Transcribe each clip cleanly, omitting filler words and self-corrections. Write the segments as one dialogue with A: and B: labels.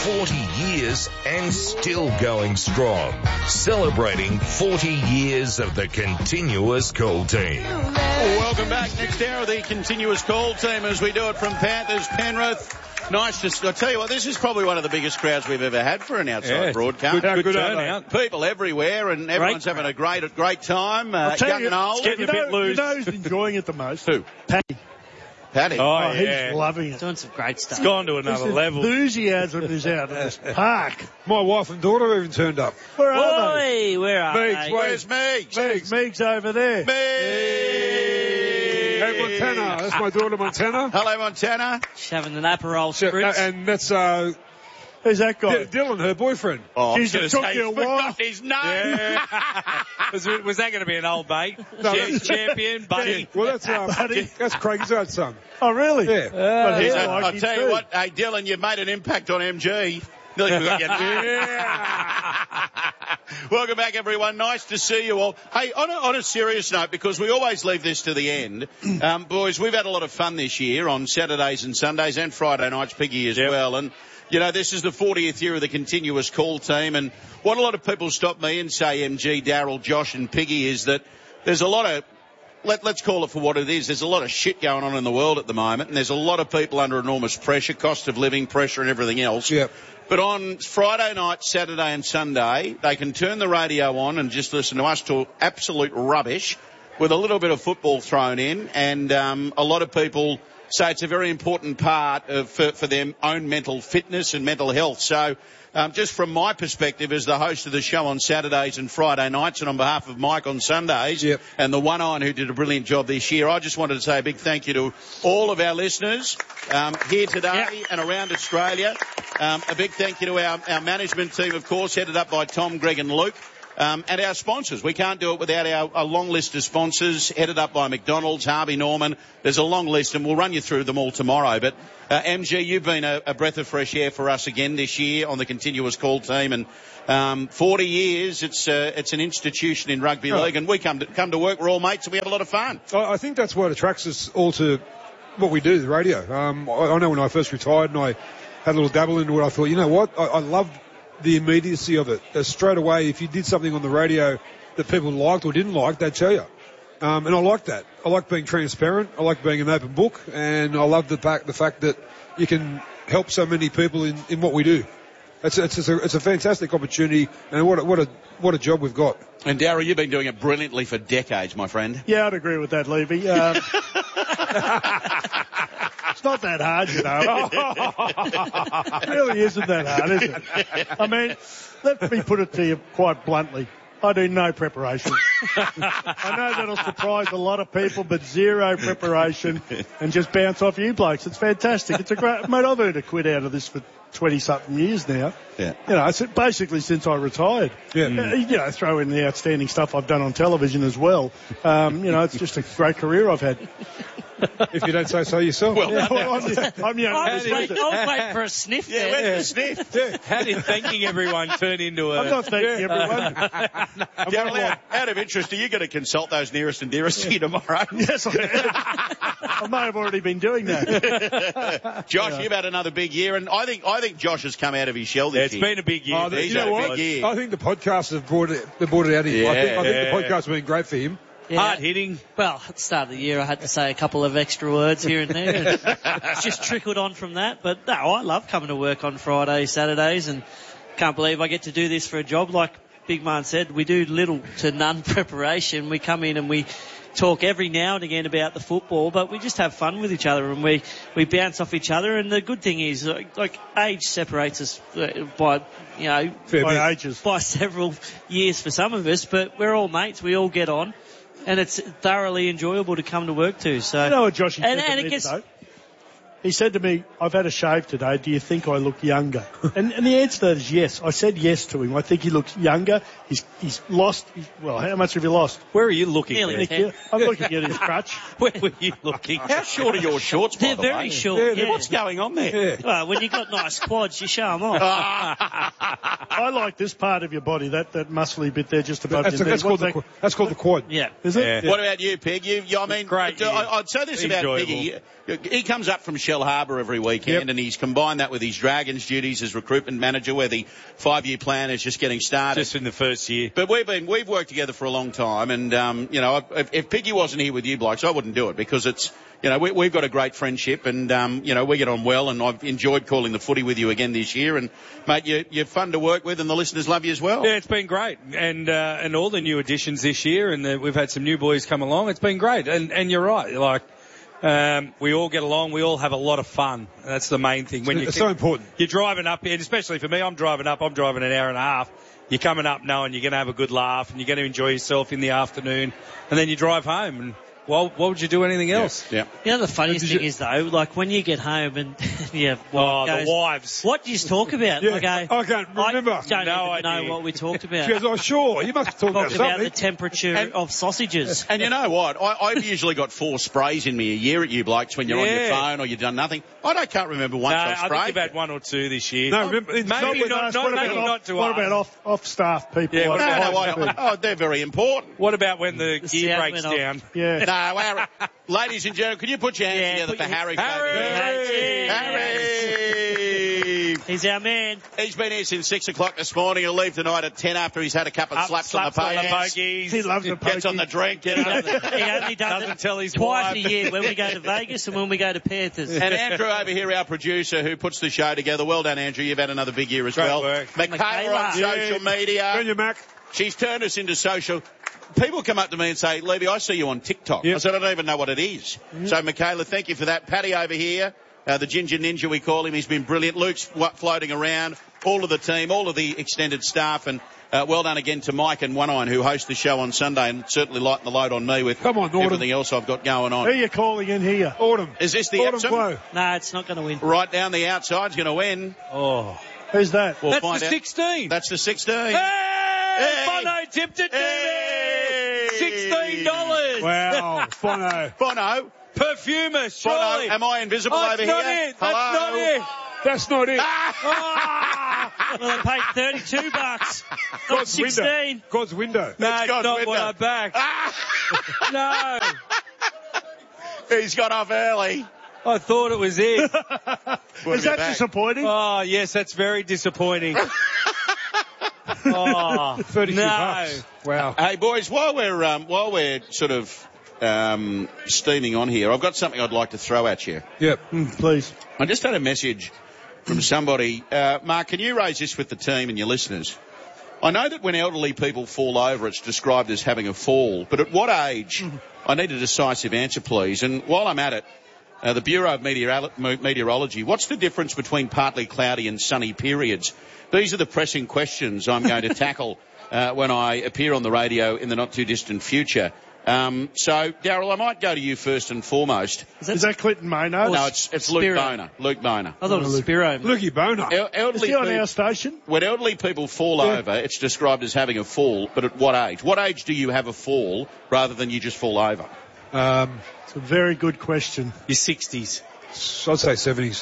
A: 40 years and still going strong. Celebrating 40 years of the Continuous Call Team.
B: Welcome back. Next hour of the Continuous Call Team as we do it from Panthers Penrith. Nice to, I tell you what, this is probably one of the biggest crowds we've ever had for an outside broadcast.
C: Good turnout.
B: People everywhere, and everyone's having a great time, young and old.
C: Getting a bit loose.
D: You know who's enjoying it the most?
B: Who? Paddy.
C: Oh,
D: he's loving it.
E: Doing some great stuff.
C: It's gone to another level.
D: Enthusiasm is out in this park.
F: My wife and daughter even turned up.
D: Where are they?
E: Oi, where are they?
B: Where's Meeks?
D: Meeks over there.
F: Hey, Montana. That's my daughter, Montana.
B: Hello, Montana.
E: She's having an Aperol spritz.
F: And that's
D: Who's that guy?
F: Dylan, her boyfriend.
B: Oh,
D: Jeez, it took you a while.
B: His name.
C: Yeah. was that going to be an old mate?
F: No,
C: Champion, buddy.
F: Well, that's Craig's old son.
D: Oh, really?
F: Yeah.
D: But he's
B: I'll
D: like
B: tell you what, hey, Dylan, you've made an impact on MG. Nearly forgot your name. Welcome back, everyone. Nice to see you all. Hey, on a serious note, because we always leave this to the end, boys, we've had a lot of fun this year on Saturdays and Sundays and Friday nights, Piggy, as well. And, you know, this is the 40th year of the Continuous Call Team. And what a lot of people stop me and say, MG, Daryl, Josh and Piggy, is that there's a lot of, let's call it for what it is. There's a lot of shit going on in the world at the moment, and there's a lot of people under enormous pressure, cost of living pressure and everything else.
F: Yep.
B: But on Friday night, Saturday and Sunday, they can turn the radio on and just listen to us talk absolute rubbish with a little bit of football thrown in. And a lot of people say it's a very important part for their own mental fitness and mental health. So just from my perspective as the host of the show on Saturdays and Friday nights, and on behalf of Mike on Sundays, and the One Iron who did a brilliant job this year, I just wanted to say a big thank you to all of our listeners here today and around Australia. A big thank you to our management team, of course, headed up by Tom, Greg and Luke. And our sponsors. We can't do it without our long list of sponsors, headed up by McDonald's, Harvey Norman. There's a long list, and we'll run you through them all tomorrow. But, MG, you've been a breath of fresh air for us again this year on the Continuous Call Team. And 40 years, it's an institution in rugby league, and we come to work. We're all mates, and we have a lot of fun.
F: I think that's what attracts us all to what we do, the radio. I know when I first retired and I had a little dabble into it, I thought, you know what, I loved the immediacy of it. Straight away, if you did something on the radio that people liked or didn't like, they'd tell you. And I like that. I like being transparent. I like being an open book. And I love the fact that you can help so many people in what we do. It's a fantastic opportunity, and what a job we've got.
B: And Darryl, you've been doing it brilliantly for decades, my friend.
D: Yeah, I'd agree with that, Levy. It's not that hard, you know. It really isn't that hard, is it? I mean, let me put it to you quite bluntly. I do no preparation. I know that'll surprise a lot of people, but zero preparation and just bounce off you blokes. It's fantastic. It's a great, mate, I've earned a quid out of this for 20-something years now.
B: Yeah.
D: You know, it's basically since I retired.
F: Yeah.
D: You know, throw in the outstanding stuff I've done on television as well. You know, it's just a great career I've had.
F: If you don't say so yourself.
B: Well,
D: I'm young.
E: I was waiting for a sniff there.
B: Where's the sniff?
C: How did thanking everyone turn into a...
D: I'm not thanking everyone.
B: Darryl, out of interest, are you going to consult those nearest and dearest to you tomorrow?
D: Yes, I am. I may have already been doing that.
B: Josh, you've had another big year, and I think Josh has come out of his shell this year.
C: It's been a big year.
B: He's
F: you know
B: had a
F: what?
B: big year.
F: I think the podcasts have brought it out of him.
B: Yeah.
F: I think the podcast has been great for him.
E: Yeah.
C: Hard hitting.
E: Well, at the start of the year, I had to say a couple of extra words here and there. It's just trickled on from that. But no, I love coming to work on Fridays, Saturdays, and can't believe I get to do this for a job. Like Big Man said, we do little to none preparation. We come in and we talk every now and again about the football, but we just have fun with each other and we bounce off each other. And the good thing is, like age separates us by, you know,
D: by ages,
E: by several years for some of us, but we're all mates. We all get on. And it's thoroughly enjoyable to come to work to. So,
D: you know what Josh said to me
E: gets...
D: today? He said to me, I've had a shave today. Do you think I look younger? And the answer to that is yes. I said yes to him. I think he looks younger. He's lost. Well, how much have you lost?
C: Where are you looking?
E: Nearly 10.
D: I'm looking at his crutch.
C: Where were you looking?
B: How short are your shorts, by
E: They're
B: the way?
E: very short. Yeah.
B: What's going on there?
F: Yeah.
E: Well, when you've got nice quads, you show them off.
D: I like this part of your body, that muscly bit there just above your knee.
F: That's called the quad.
E: Yeah.
D: Is it?
B: What about you, Peg? I mean,
C: Great year.
B: I'd say this about
C: Enjoyable.
B: Piggy. He comes up from Shell Shell Harbour every weekend, and he's combined that with his Dragons duties as recruitment manager, where the 5-year plan is just getting started.
C: Just in the first year.
B: But we've worked together for a long time, and if Piggy wasn't here with you blokes, I wouldn't do it, because it's, we've got a great friendship, and we get on well, and I've enjoyed calling the footy with you again this year, and mate, you're fun to work with, and the listeners love you as well.
C: Yeah, it's been great, and all the new additions this year, and we've had some new boys come along. It's been great, and you're right, like. We all get along. We all have a lot of fun. That's the main thing.
F: It's so important.
C: You're driving up here, and especially for me, I'm driving an hour and a half. You're coming up knowing you're going to have a good laugh and you're going to enjoy yourself in the afternoon, and then you drive home, and why would you do anything else?
B: Yeah.
E: The funniest thing is, though, like when you get home and
C: the wives.
E: What do you talk about?
F: Yeah,
E: I go,
F: I can't remember.
E: I don't
C: No
E: even
C: idea.
E: know what we talked about.
F: She goes, oh, sure, you must have talked about
E: Talked about
F: something.
E: the temperature of sausages.
B: And you know what? I've usually got 4 sprays in me a year at you blokes when you're on your phone or you've done nothing. I can't remember once I've
C: I
B: sprayed.
C: think you've had 1 or 2 this year.
F: No, remember,
C: maybe not to
D: What
C: us.
D: about off-staff people?
C: Yeah,
B: No, they're very important.
C: What about when the gear
E: sound
C: breaks
E: went off.
C: down?
D: Yeah.
B: No, Harry. Ladies and gentlemen, can you put your hands together for Harry? Harry!
E: He's our man.
B: He's been here since 6 o'clock this morning. He'll leave tonight at 10 after he's had a couple of slaps on the pokies.
D: He loves the
B: Gets on the drink.
E: He only does
C: Doesn't
E: it
C: tell his
E: twice
C: wife.
E: a year, when we go to Vegas and when we go to Panthers.
B: And Andrew over here, our producer, who puts the show together. Well done, Andrew. You've had another big year as
C: Great
B: well.
C: work.
B: Michaela on social media.
F: Turn your Mac.
B: She's turned us into social. People come up to me and say, Levy, I see you on TikTok.
F: Yep.
B: I said, I don't even know what it is. So, Michaela, thank you for that. Paddy over here, the Ginger Ninja, we call him. He's been brilliant. Luke's floating around. All of the team, all of the extended staff, and well done again to Mike and One Iron, who host the show on Sunday, and certainly lighten the load on me with everything else I've got going on.
D: Who are you calling in here?
F: Autumn.
B: Is this the
F: Autumn
B: Epsom?
F: Glow.
E: No, it's not going to win.
B: Right down the outside's going to win.
C: Oh.
D: Who's that?
B: We'll
C: That's
B: find
C: the
B: out.
C: 16.
B: That's the 16.
C: Hey! Bono tipped it,
B: Hey!
C: $16.
F: Wow,
B: Bono.
C: Perfumer, surely.
B: Bono, am I invisible over
C: That's not
B: here?
C: it. That's not it.
F: That's not it.
E: Well, they paid $32. Not 16.
F: God's window.
C: No,
B: It's
C: it's
B: God's
C: not
B: window.
C: what I backed. No.
B: He's got off early.
C: I thought it was it.
D: Is that disappointing?
C: Oh, yes, that's very disappointing. Oh,
F: 32
C: no.
F: bucks. Wow.
B: Hey, boys, while we're sort of steaming on here, I've got something I'd like to throw at you.
F: Yep.
D: Please.
B: I just had a message from somebody. Mark, can you raise this with the team and your listeners? I know that when elderly people fall over, it's described as having a fall, but at what age? I need a decisive answer, please. And while I'm at it, the Bureau of Meteorology, what's the difference between partly cloudy and sunny periods? These are the pressing questions I'm going to tackle when I appear on the radio in the not-too-distant future. So, Darryl, I might go to you first and foremost.
D: Is that Clinton Maynard?
B: No, it's Luke
E: Spiro.
B: Boner. Luke Boner.
E: I thought it was Spiro.
F: Lukey Boner.
D: Is he on our station?
B: When elderly people fall over, it's described as having a fall, but at what age? What age do you have a fall rather than you just fall over?
D: It's a very good question.
C: Your 60s.
F: I'd say 70s.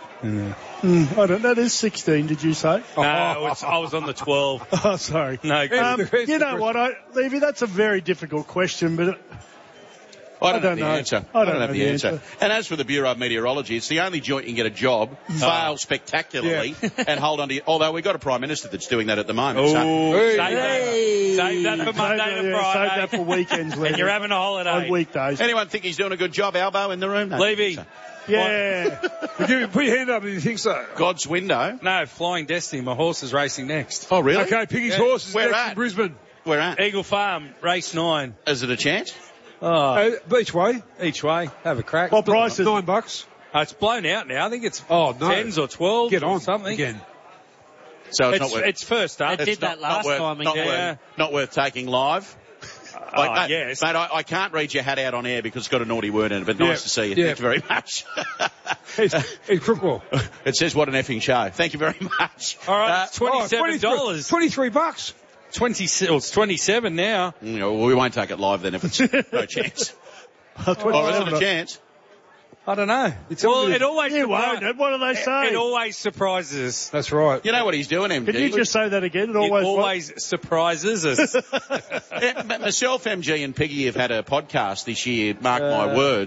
D: I don't know. That is 16, did you say?
C: No, I was on the 12.
D: Oh, sorry.
C: No,
D: You know what, Levy, that's a very difficult question, but
B: I don't have the
D: know.
B: answer.
D: I
B: I
D: don't
B: don't have
D: know
B: the
D: the
B: answer.
D: answer.
B: And as for the Bureau of Meteorology, it's the only joint you can get a job, fail spectacularly, and hold on to you. Although we've got a Prime Minister that's doing that at the moment. So.
C: Save that for Monday to Friday.
D: save that for weekends, Levy.
C: And you're having a holiday.
D: On weekdays.
B: Anyone think he's doing a good job, Albo, in the room? No.
C: Levy.
B: So.
D: Yeah.
F: Put your hand up if you think so.
B: God's window.
C: No, Flying Destiny. My horse is racing next.
B: Oh, really?
F: Okay, Piggy's
C: Yeah.
F: horse is
B: Where
F: next
B: at?
F: in Brisbane.
B: Where at?
C: Eagle Farm, race 9.
B: Is it a chance?
C: Oh,
F: Beach way.
C: each way. Have a crack.
D: What price is it?
F: $9.
C: It's blown out now. I think it's
F: Oh, no.
C: 10s or 12s
F: Get
C: or
F: on
C: something.
F: again.
B: So it's, not worth.
C: It's first up.
E: They did that last time
B: Not,
E: again.
B: not worth taking live. Mate,
C: yes.
B: Mate, I can't read your hat out on air because it's got a naughty word in it, but
F: Yeah.
B: nice to see you.
F: Yeah.
B: Thank you very much.
F: It's Crookwell.
B: It says what an effing show. Thank you very much.
C: All right, it's $27.
F: $23.
C: it's 27 now.
B: Well, we won't take it live then if it's no chance. Or is it a chance?
C: I don't know.
F: Well,
C: it always
D: You won't. What do they say?
C: It always surprises us.
F: That's right.
B: You know what he's doing, MG?
D: Can you just say that again? It
C: It
D: always.
C: always surprises us.
B: Myself, MG and Piggy have had a podcast this year, mark my words,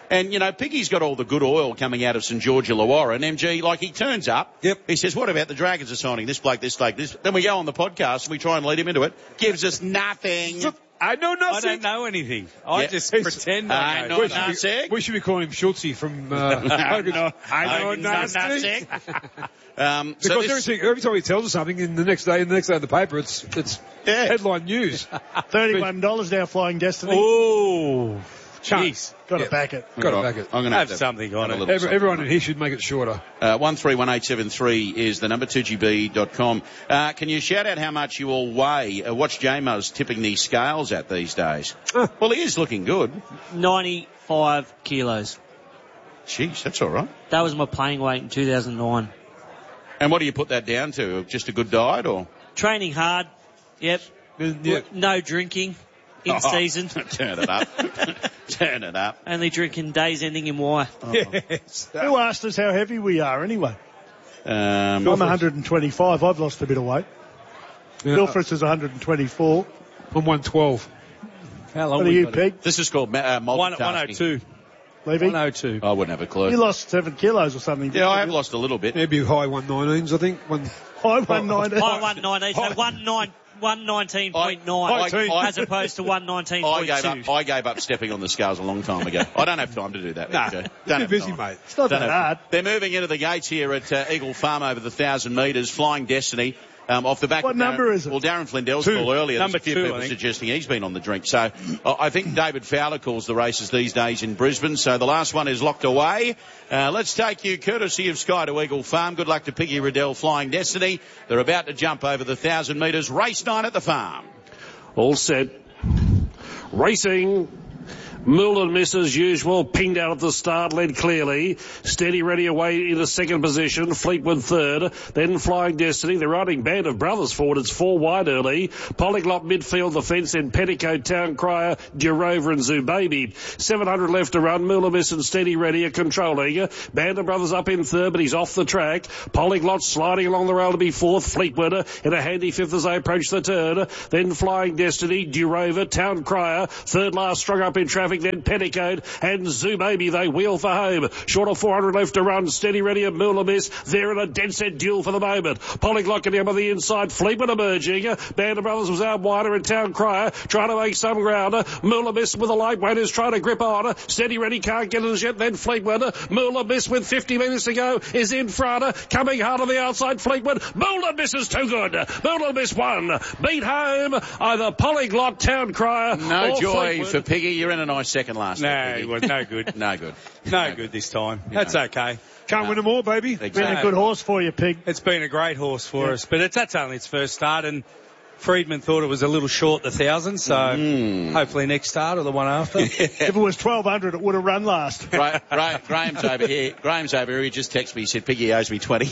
B: And, you know, Piggy's got all the good oil coming out of St George Illawarra, and MG, like, he turns up.
F: Yep.
B: He says, what about the Dragons are signing this bloke, this bloke, this? Then we go on the podcast and we try and lead him into it. Gives us nothing.
F: I know nothing.
C: I don't know anything. I
B: Yeah.
C: just pretend I know.
F: We should be calling him Schultze from Hogan. I know nothing. Because every time he tells us something, in the next day in the paper, it's headline news.
D: $31 now, Flying Destiny.
C: Oh, jeez.
D: Got to back it.
F: Got to back it.
B: I'm going to
C: Have something on it.
F: Everyone in here should make it shorter.
B: 131873 is the number, 2GB.com. Can you shout out how much you all weigh? Watch J-Mo's tipping these scales at these days. Well, he is looking good.
E: 95 kilos.
B: Jeez, that's all right.
E: That was my playing weight in 2009.
B: And what do you put that down to? Just a good diet, or?
E: Training hard. Yep. No drinking in season.
B: Turn it up. Turn it up.
E: Only drinking days ending in Y.
F: Yes.
D: Who asked us how heavy we are anyway? I'm 125. I've lost a bit of weight. Bill Fritz is 124.
F: I'm 112.
C: How long
D: What are you, Peg?
B: This is called multitasking.
C: 102.
D: Levy?
C: 102.
B: I wouldn't have a clue.
D: You lost 7 kilos or something.
B: Yeah, I have lost a little bit.
F: Maybe high 119s, I think.
D: I won 19.
E: I 119, so 119.9 as opposed to 119.2.
B: I gave up stepping on the scales a long time ago. I don't have time to do that.
F: You're busy, mate.
D: It's not that hard.
B: They're moving into the gates here at Eagle Farm over the 1,000 metres. Flying Destiny. Off the back
D: What
B: of
D: number is it?
B: Well, Darren Flindell's call earlier.
C: Number
B: There's a few
C: 2,
B: people
C: I think.
B: suggesting he's been on the drink. So I think David Fowler calls the races these days in Brisbane. So the last one is locked away. Let's take you courtesy of Sky to Eagle Farm. Good luck to Piggy Riddell, Flying Destiny. They're about to jump over the 1,000 metres. Race 9 at the farm.
G: All set. Racing. Moulin Miss as usual, pinged out at the start, led clearly. Steady Ready away into second position, Fleetwood third, then Flying Destiny. The riding Band of Brothers forward, it's 4 wide early. Polyglot midfield, the fence, then Petticoat, Town Crier, Durover and Zubaby. 700 left to run, Moulin Miss and Steady Ready are controlling. Band of Brothers up in third, but he's off the track. Polyglot sliding along the rail to be fourth, Fleetwood in a handy fifth as they approach the turn. Then Flying Destiny, Durover, Town Crier, third last strung up in traffic. Then Petticoat and Zubaby, they wheel for home. Short of 400 left to run. Steady Ready and Moolah Miss. They're in a dead set duel for the moment. Polyglot getting up on the inside. Fleetwood emerging. Band of Brothers was out wider and Town Crier trying to make some ground. Moolah Miss with a lightweight is trying to grip on. Steady Ready can't get it as yet. Then Fleetwood. Moolah Miss with 50 minutes to go is in front. Coming hard on the outside. Fleetwood. Moolah Miss is too good. Moolah Miss won. Beat home either Polyglot, Town Crier
B: No
G: or
B: joy
G: Fleetwood.
B: for Piggy. You're in a nice second last.
C: No, it was no good.
B: No good.
C: No good this time. That's okay.
F: Can't win them all, baby.
B: Exactly.
D: Been a good horse for you, Pig.
C: It's been a great horse for us, but that's only its first start, and Friedman thought it was a little short the 1,000, so hopefully next start or the one after.
D: If it was 1,200, it would have run last.
B: Graham's over here. Graham's over here. He just texted me. He said, Piggy owes me 20.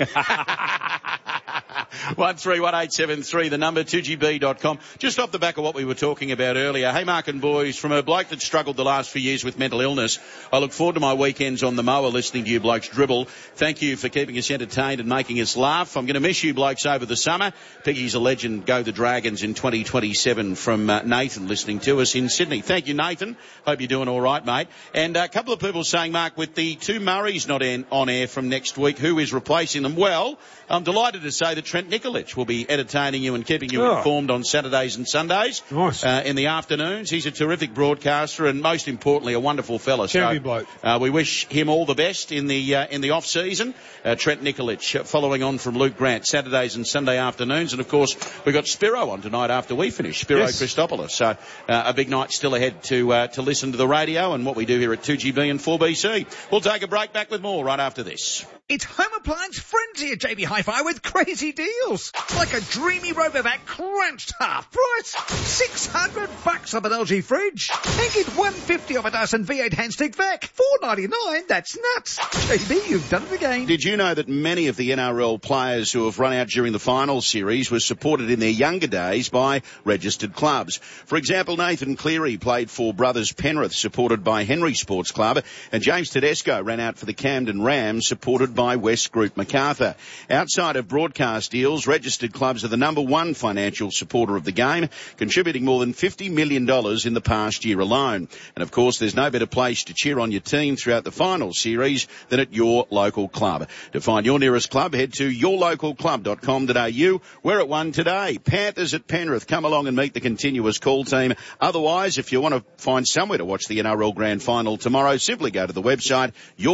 B: 131873, the number, 2GB.com. Just off the back of what we were talking about earlier. Hey, Mark and boys, from a bloke that struggled the last few years with mental illness, I look forward to my weekends on the mower listening to you blokes dribble. Thank you for keeping us entertained and making us laugh. I'm going to miss you blokes over the summer. Piggy's a legend. Go the Dragons in 2027 from Nathan listening to us in Sydney. Thank you, Nathan. Hope you're doing all right, mate. And a couple of people saying, Mark, with the two Murrays not on air from next week, who is replacing them? Well, I'm delighted to say that Trent Nikolic will be entertaining you and keeping you informed on Saturdays and Sundays.
F: Nice.
B: In the afternoons. He's a terrific broadcaster and, most importantly, a wonderful fella.
F: Champion bloke.
B: We wish him all the best in the off season. Trent Nikolic, following on from Luke Grant, Saturdays and Sunday afternoons, and of course we've got Spiro on tonight after we finish. Spiro Christopoulos. So a big night still ahead to listen to the radio and what we do here at 2GB and 4BC. We'll take a break. Back with more right after this.
H: It's Home Appliance Frenzy at JB Hi-Fi with crazy deals. Like a dreamy Robovac crunched half price. $600 off an LG fridge. And get $150 off a Dyson V8 handstick vac. $4.99, that's nuts. JB, you've done it again.
B: Did you know that many of the NRL players who have run out during the final series were supported in their younger days by registered clubs? For example, Nathan Cleary played for Brothers Penrith, supported by Henry Sports Club, and James Tedesco ran out for the Camden Rams, supported sponsored by West Group Macarthur. Outside of broadcast deals, registered clubs are the number one financial supporter of the game, contributing more than $50 million in the past year alone. And of course, there's no better place to cheer on your team throughout the final series than at your local club. To find your nearest club, head to yourlocalclub.com.au. We're at one today. Panthers at Penrith. Come along and meet the continuous call team. Otherwise, if you want to find somewhere to watch the NRL Grand Final tomorrow, simply go to the website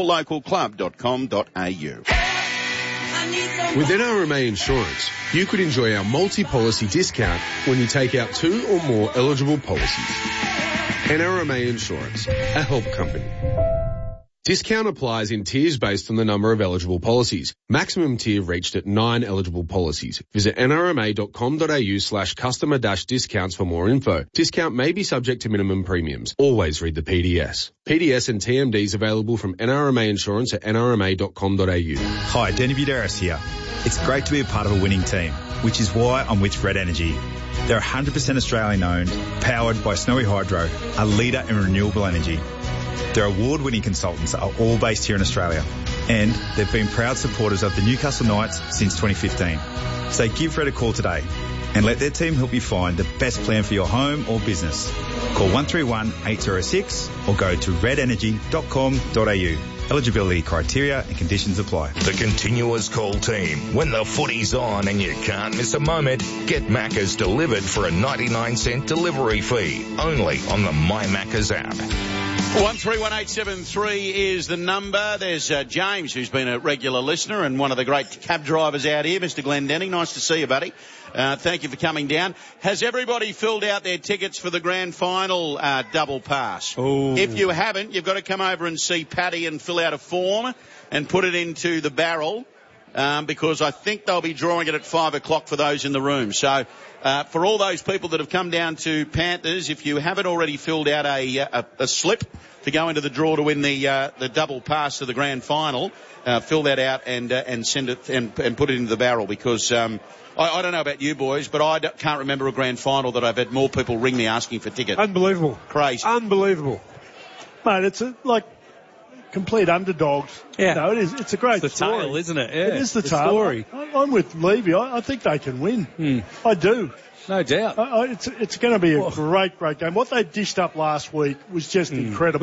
B: yourlocalclub.com.au.
I: With NRMA Insurance, you could enjoy our multi-policy discount when you take out 2 or more eligible policies. NRMA Insurance, a help company. Discount applies in tiers based on the number of eligible policies. Maximum tier reached at 9 eligible policies. Visit nrma.com.au/customer-discounts for more info. Discount may be subject to minimum premiums. Always read the PDS. PDS and TMDs available from NRMA Insurance at nrma.com.au.
J: Hi, Danny Buderis here. It's great to be a part of a winning team, which is why I'm with Red Energy. They're 100% Australian owned, powered by Snowy Hydro, a leader in renewable energy. Their award-winning consultants are all based here in Australia, and they've been proud supporters of the Newcastle Knights since 2015. So give Red a call today and let their team help you find the best plan for your home or business. Call 131 806 or go to redenergy.com.au. Eligibility criteria and conditions apply.
A: The continuous call team. When the footy's on and you can't miss a moment, get Macca's delivered for a 99-cent delivery fee. Only on the My Macca's app.
B: 131873 is the number. There's James, who's been a regular listener and one of the great cab drivers out here. Mr. Glenn Denning, nice to see you, buddy. Thank you for coming down. Has everybody filled out their tickets for the grand final double pass?
C: Ooh.
B: If you haven't, you've got to come over and see Paddy and fill out a form and put it into the barrel, because I think they'll be drawing it at 5 o'clock for those in the room. So for all those people that have come down to Panthers, if you haven't already filled out a slip to go into the draw to win the double pass to the grand final, fill that out and send it and put it into the barrel, because I don't know about you boys, but I can't remember a grand final that I've had more people ring me asking for tickets.
F: Unbelievable.
B: Crazy.
F: Unbelievable.
D: Mate, it's like complete underdogs.
C: Yeah.
D: You know, it's a great
C: It's the
D: story.
C: tale, isn't it? Yeah.
D: It is the tale.
C: story.
D: I'm with Levy. I think they can win. I do.
C: No doubt.
D: It's going to be a great game. What they dished up last week was just incredible.